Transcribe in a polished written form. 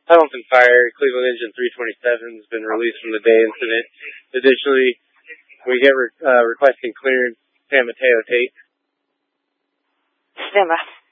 Hamilton Fire, Cleveland Engine 327 has been released from the day incident. Additionally, we get requesting clearance San Mateo Tate. Stand by.